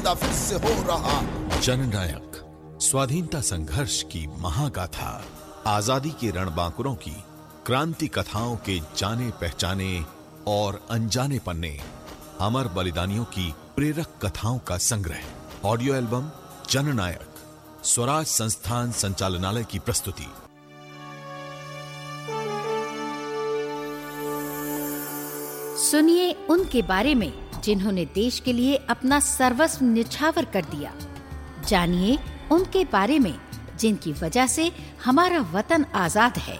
पैदा फिर से हो रहा। जननायक स्वाधीनता संघर्ष की महागाथा, आजादी के रणबांकुरों की क्रांति कथाओं के जाने पहचाने और अनजाने पन्ने, अमर बलिदानियों की प्रेरक कथाओं का संग्रह। ऑडियो एल्बम जननायक, स्वराज संस्थान संचालनालय की प्रस्तुति। सुनिए उनके बारे में जिन्होंने देश के लिए अपना सर्वस्व न्यौछावर कर दिया। जानिए उनके बारे में जिनकी वजह से हमारा वतन आजाद है।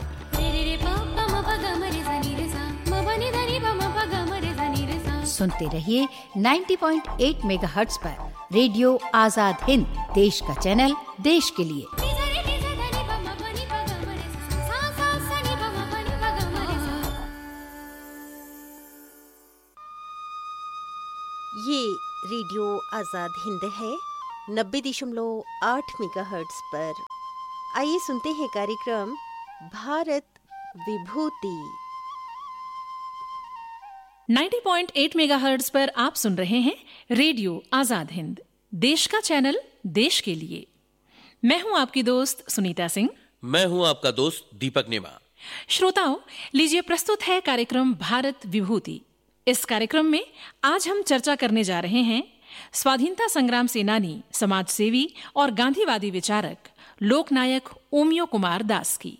सुनते रहिए 90.8 मेगाहर्ट्ज पर रेडियो आजाद हिंद, देश का चैनल, देश के लिए। ये रेडियो आजाद हिंद है 90.8 मेगाहर्ट्ज पर। आइए सुनते हैं कार्यक्रम भारत विभूति। 90.8 मेगाहर्ट्ज पर आप सुन रहे हैं रेडियो आजाद हिंद, देश का चैनल, देश के लिए। मैं हूं आपकी दोस्त सुनीता सिंह। मैं हूं आपका दोस्त दीपक नेमा। श्रोताओं, लीजिए प्रस्तुत है कार्यक्रम भारत विभूति। इस कार्यक्रम में आज हम चर्चा करने जा रहे हैं स्वाधीनता संग्राम सेनानी, समाजसेवी और गांधीवादी विचारक लोकनायक ओमियो कुमार दास की।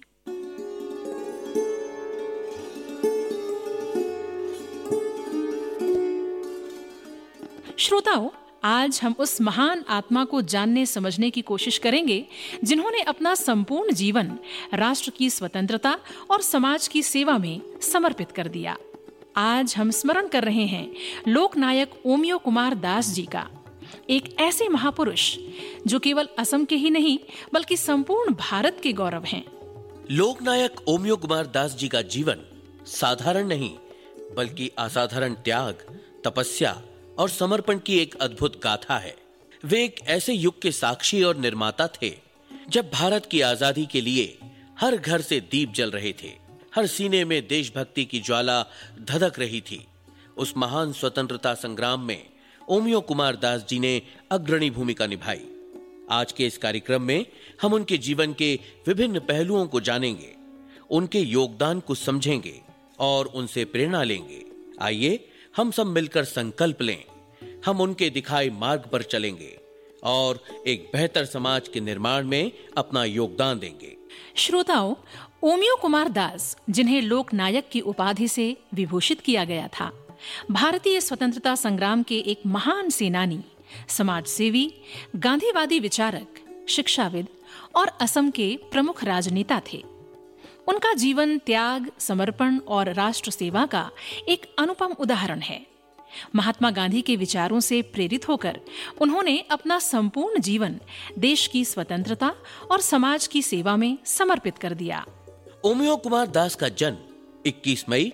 श्रोताओं, आज हम उस महान आत्मा को जानने समझने की कोशिश करेंगे जिन्होंने अपना संपूर्ण जीवन राष्ट्र की स्वतंत्रता और समाज की सेवा में समर्पित कर दिया। आज हम स्मरण कर रहे हैं लोकनायक ओमियो कुमार दास जी का, एक ऐसे महापुरुष जो केवल असम के ही नहीं बल्कि संपूर्ण भारत के गौरव हैं। लोकनायक ओमियो कुमार दास जी का जीवन साधारण नहीं बल्कि असाधारण त्याग, तपस्या और समर्पण की एक अद्भुत गाथा है। वे एक ऐसे युग के साक्षी और निर्माता थे जब भारत की आजादी के लिए हर घर से दीप जल रहे थे, हर सीने में देशभक्ति की ज्वाला धधक रही थी। उस महान स्वतंत्रता संग्राम में ओमियो कुमार दास जी ने अग्रणी भूमिका निभाई। आज के इस कार्यक्रम में हम उनके जीवन के विभिन्न पहलुओं को जानेंगे, उनके योगदान को समझेंगे और उनसे प्रेरणा लेंगे। आइए हम सब मिलकर संकल्प लें, हम उनके दिखाए मार्ग पर चलेंगे और एक बेहतर समाज के निर्माण में अपना योगदान देंगे। श्रोताओं, ओमियो कुमार दास, जिन्हें लोकनायक की उपाधि से विभूषित किया गया था, भारतीय स्वतंत्रता संग्राम के एक महान सेनानी, समाजसेवी, गांधीवादी विचारक, शिक्षाविद और असम के प्रमुख राजनेता थे। उनका जीवन त्याग, समर्पण और राष्ट्र सेवा का एक अनुपम उदाहरण है। महात्मा गांधी के विचारों से प्रेरित होकर उन्होंने अपना संपूर्ण जीवन देश की स्वतंत्रता और समाज की सेवा में समर्पित कर दिया। ओमियो कुमार दास का जन्म 21 मई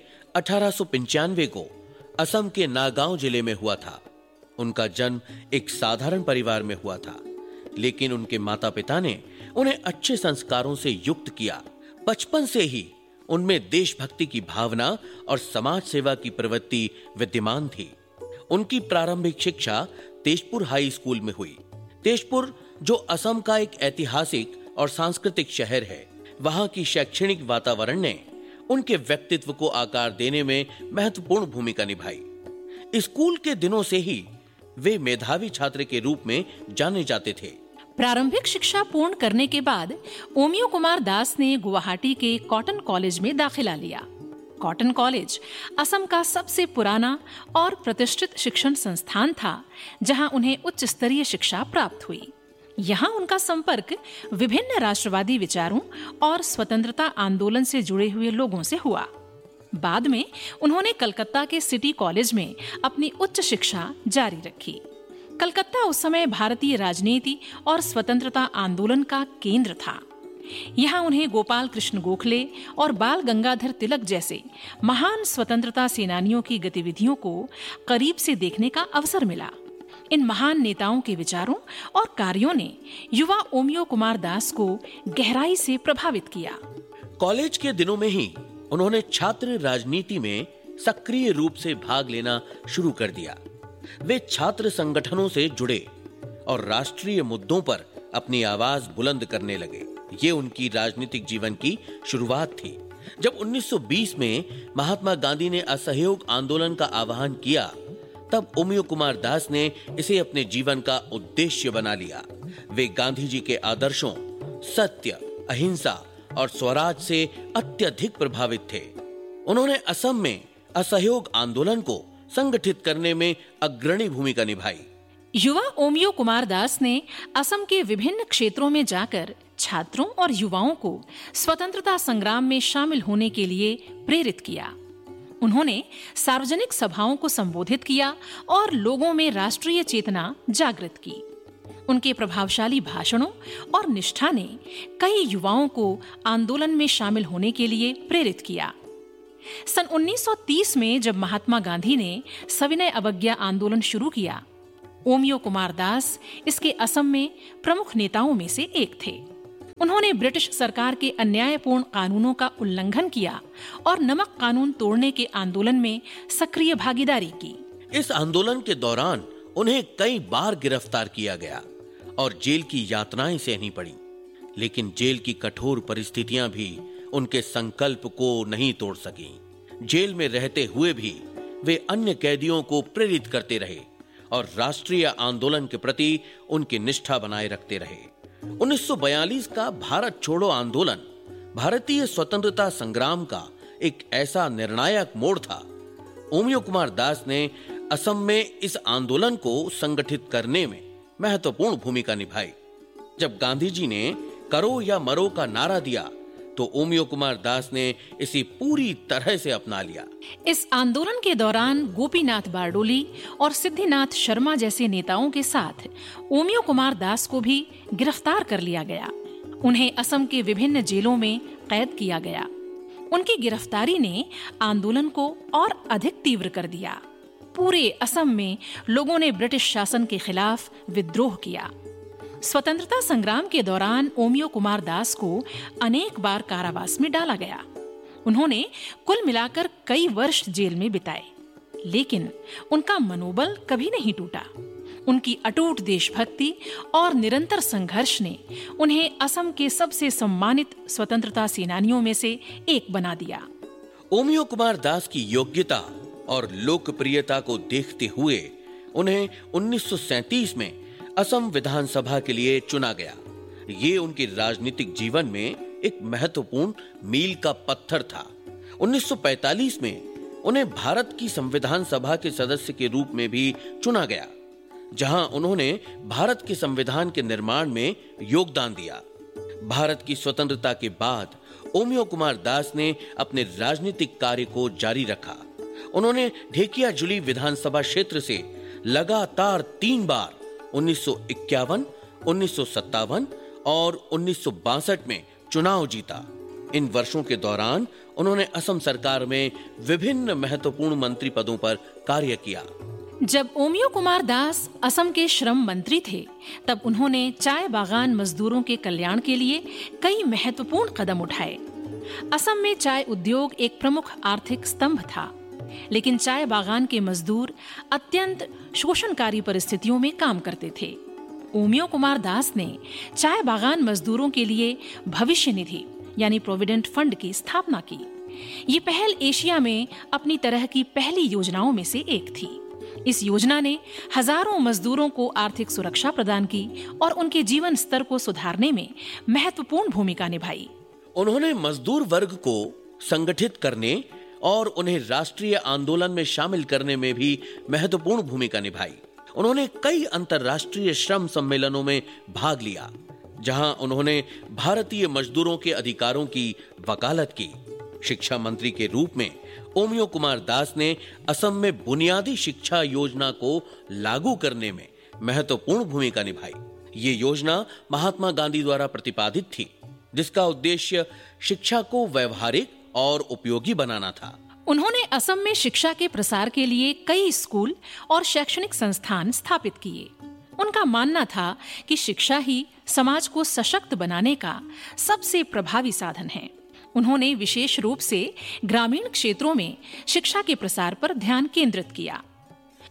1895 को असम के नागांव जिले में हुआ था। उनका जन्म एक साधारण परिवार में हुआ था, लेकिन उनके माता पिता ने उन्हें अच्छे संस्कारों से युक्त किया। बचपन से ही उनमें देशभक्ति की भावना और समाज सेवा की प्रवृत्ति विद्यमान थी। उनकी प्रारंभिक शिक्षा तेजपुर हाई स्कूल में हुई। तेजपुर, जो असम का एक ऐतिहासिक और सांस्कृतिक शहर है, वहां की शैक्षणिक वातावरण ने उनके व्यक्तित्व को आकार देने में महत्वपूर्ण भूमिका निभाई। स्कूल के दिनों से ही वे मेधावी छात्र के रूप में जाने जाते थे। प्रारंभिक शिक्षा पूर्ण करने के बाद ओमियो कुमार दास ने गुवाहाटी के कॉटन कॉलेज में दाखिला लिया। कॉटन कॉलेज असम का सबसे पुराना और प्रतिष्ठित शिक्षण संस्थान था, जहां उन्हें उच्च स्तरीय शिक्षा प्राप्त हुई। यहाँ उनका संपर्क विभिन्न राष्ट्रवादी विचारों और स्वतंत्रता आंदोलन से जुड़े हुए लोगों से हुआ। बाद में उन्होंने कलकत्ता के सिटी कॉलेज में अपनी उच्च शिक्षा जारी रखी। कलकत्ता उस समय भारतीय राजनीति और स्वतंत्रता आंदोलन का केंद्र था। यहाँ उन्हें गोपाल कृष्ण गोखले और बाल गंगाधर तिलक जैसे महान स्वतंत्रता सेनानियों की गतिविधियों को करीब से देखने का अवसर मिला। इन महान नेताओं के विचारों और कार्यों ने युवा ओमियो कुमार दास को गहराई से प्रभावित किया। कॉलेज के दिनों में ही उन्होंने छात्र राजनीति में सक्रिय रूप से भाग लेना शुरू कर दिया। वे छात्र संगठनों से जुड़े और राष्ट्रीय मुद्दों पर अपनी आवाज बुलंद करने लगे। ये उनकी राजनीतिक जीवन की शुरुआत थी। जब 1920 में महात्मा गांधी ने असहयोग आंदोलन का आह्वान किया, तब ओमियो कुमार दास ने इसे अपने जीवन का उद्देश्य बना लिया। वे गांधी जी के आदर्शों, सत्य, अहिंसा और स्वराज से अत्यधिक प्रभावित थे। उन्होंने असम में असहयोग आंदोलन को संगठित करने में अग्रणी भूमिका निभाई। युवा ओमियो कुमार दास ने असम के विभिन्न क्षेत्रों में जाकर छात्रों और युवाओं को स्वतंत्रता संग्राम में शामिल होने के लिए प्रेरित किया। उन्होंने सार्वजनिक सभाओं को संबोधित किया और लोगों में राष्ट्रीय चेतना जागृत की। उनके प्रभावशाली भाषणों और निष्ठा ने कई युवाओं को आंदोलन में शामिल होने के लिए प्रेरित किया। सन 1930 में जब महात्मा गांधी ने सविनय अवज्ञा आंदोलन शुरू किया, ओमियो कुमार दास इसके असम में प्रमुख नेताओं में से एक थे। उन्होंने ब्रिटिश सरकार के अन्यायपूर्ण कानूनों का उल्लंघन किया और नमक कानून तोड़ने के आंदोलन में सक्रिय भागीदारी की। इस आंदोलन के दौरान उन्हें कई बार गिरफ्तार किया गया और जेल की यातनाएं सहनी पड़ी, लेकिन जेल की कठोर परिस्थितियां भी उनके संकल्प को नहीं तोड़ सकी। जेल में रहते हुए भी वे अन्य कैदियों को प्रेरित करते रहे और राष्ट्रीय आंदोलन के प्रति उनकी निष्ठा बनाए रखते रहे। 1942 का भारत छोड़ो आंदोलन भारतीय स्वतंत्रता संग्राम का एक ऐसा निर्णायक मोड़ था। ओमियो कुमार दास ने असम में इस आंदोलन को संगठित करने में महत्वपूर्ण भूमिका निभाई। जब गांधी जी ने करो या मरो का नारा दिया, तो ओमियो कुमार दास ने इसे पूरी तरह से अपना लिया। इस आंदोलन के दौरान गोपीनाथ बारडोली और सिद्धिनाथ शर्मा जैसे नेताओं के साथ ओमियो कुमार दास को भी गिरफ्तार कर लिया गया। उन्हें असम के विभिन्न जेलों में कैद किया गया। उनकी गिरफ्तारी ने आंदोलन को और अधिक तीव्र कर दिया। पूरे असम में लोगों ने ब्रिटिश शासन के खिलाफ विद्रोह किया। स्वतंत्रता संग्राम के दौरान ओमियो कुमार दास को अनेक बार कारावास में डाला गया। उन्होंने कुल मिलाकर कई वर्ष जेल में बिताए, लेकिन उनका मनोबल कभी नहीं टूटा। उनकी अटूट देशभक्ति और निरंतर संघर्ष ने उन्हें असम के सबसे सम्मानित स्वतंत्रता सेनानियों में से एक बना दिया। ओमियो कुमार दास की योग्यता और लोकप्रियता को देखते हुए उन्हें 1937 में असम विधानसभा के लिए चुना गया। ये उनके राजनीतिक जीवन में एक महत्वपूर्ण मील का पत्थर था। 1945 में उन्हें भारत की संविधान सभा के सदस्य के रूप में भी चुना गया, जहां उन्होंने भारत के संविधान के निर्माण में योगदान दिया। भारत की स्वतंत्रता के बाद ओमियो कुमार दास ने अपने राजनीतिक कार्य को जारी रखा। उन्होंने ढेकियाजुली विधानसभा क्षेत्र से लगातार 3 बार 1951, 1957 और 1962 में चुनाव जीता। इन वर्षों के दौरान उन्होंने असम सरकार में विभिन्न महत्वपूर्ण मंत्री पदों पर कार्य किया। जब ओमियो कुमार दास असम के श्रम मंत्री थे, तब उन्होंने चाय बागान मजदूरों के कल्याण के लिए कई महत्वपूर्ण कदम उठाए। असम में चाय उद्योग एक प्रमुख आर्थिक स्तंभ था, लेकिन चाय बागान के मजदूर अत्यंत शोषणकारी परिस्थितियों में काम करते थे। ओमियो कुमार दास ने चाय बागान मजदूरों के लिए भविष्य निधि यानी प्रोविडेंट फंड की स्थापना की। ये पहल एशिया में अपनी तरह की पहली योजनाओं में से एक थी। इस योजना ने हजारों मजदूरों को आर्थिक सुरक्षा प्रदान की और उनके जीवन स्तर को सुधारने में महत्वपूर्ण भूमिका निभाई। उन्होंने मजदूर वर्ग को संगठित करने और उन्हें राष्ट्रीय आंदोलन में शामिल करने में भी महत्वपूर्ण भूमिका निभाई। उन्होंने कई अंतर्राष्ट्रीय श्रम सम्मेलनों में भाग लिया, जहां उन्होंने भारतीय मजदूरों के अधिकारों की वकालत की। शिक्षा मंत्री के रूप में ओमियो कुमार दास ने असम में बुनियादी शिक्षा योजना को लागू करने में महत्वपूर्ण भूमिका निभाई। ये योजना महात्मा गांधी द्वारा प्रतिपादित थी, जिसका उद्देश्य शिक्षा को व्यवहारिक और उपयोगी बनाना था। उन्होंने असम में शिक्षा के प्रसार के लिए कई स्कूल और शैक्षणिक संस्थान स्थापित किए। उनका मानना था कि शिक्षा ही समाज को सशक्त बनाने का सबसे प्रभावी साधन है। उन्होंने विशेष रूप से ग्रामीण क्षेत्रों में शिक्षा के प्रसार पर ध्यान केंद्रित किया।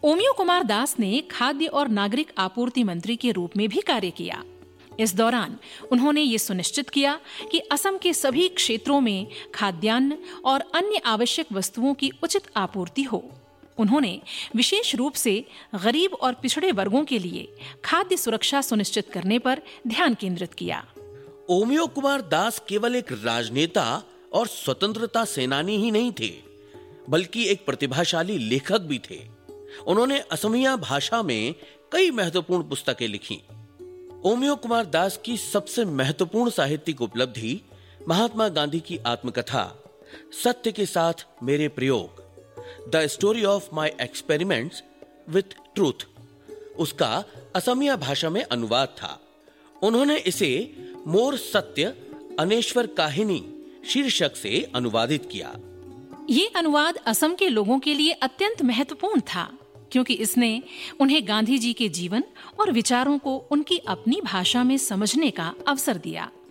ओमियो कुमार दास ने खाद्य और नागरिक आपूर्ति मंत्री के रूप में भी कार्य किया। इस दौरान उन्होंने ये सुनिश्चित किया कि असम के सभी क्षेत्रों में खाद्यान्न और अन्य आवश्यक वस्तुओं की उचित आपूर्ति हो। उन्होंने विशेष रूप से गरीब और पिछड़े वर्गों के लिए खाद्य सुरक्षा सुनिश्चित करने पर ध्यान केंद्रित किया। ओमियो कुमार दास केवल एक राजनेता और स्वतंत्रता सेनानी ही नहीं थे, बल्कि एक प्रतिभाशाली लेखक भी थे। उन्होंने असमिया भाषा में कई महत्वपूर्ण पुस्तकें लिखी। ओमियो कुमार दास की सबसे महत्वपूर्ण साहित्यिक उपलब्धि महात्मा गांधी की आत्मकथा सत्य के साथ मेरे प्रयोग, the story of my experiments with truth, उसका असमिया भाषा में अनुवाद था। उन्होंने इसे मोर सत्य अनेश्वर काहिनी शीर्षक से अनुवादित किया। ये अनुवाद असम के लोगों के लिए अत्यंत महत्वपूर्ण था, क्योंकि इसने उन्हें गांधी जी के जीवन और विचारों को उनकी अपनी भाषा में समझने का अवसर दिया।